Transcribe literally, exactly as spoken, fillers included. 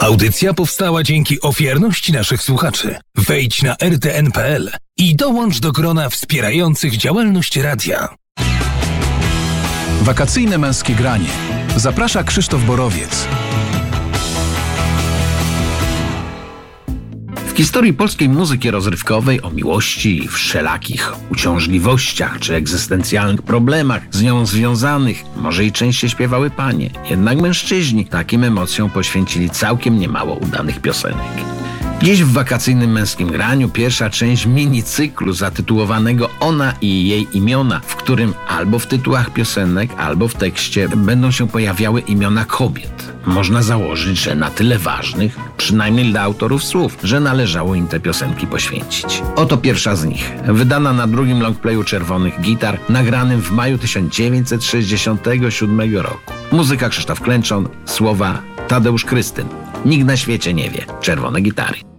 Audycja powstała dzięki ofiarności naszych słuchaczy. Wejdź na r t n kropka p l i dołącz do grona wspierających działalność radia. Wakacyjne męskie granie. Zaprasza Krzysztof Borowiec. W historii polskiej muzyki rozrywkowej o miłości i wszelakich uciążliwościach czy egzystencjalnych problemach z nią związanych może i częściej śpiewały panie. Jednak mężczyźni takim emocjom poświęcili całkiem niemało udanych piosenek. Dziś w wakacyjnym męskim graniu pierwsza część minicyklu zatytułowanego Ona i jej imiona, w którym albo w tytułach piosenek, albo w tekście będą się pojawiały imiona kobiet. Można założyć, że na tyle ważnych, przynajmniej dla autorów słów, że należało im te piosenki poświęcić. Oto pierwsza z nich, wydana na drugim longplayu Czerwonych Gitar, nagranym w maju tysiąc dziewięćset sześćdziesiątego siódmego roku. Muzyka Krzysztof Klęczon, słowa Tadeusz Krystyn. Nikt na świecie nie wie. Czerwone Gitary.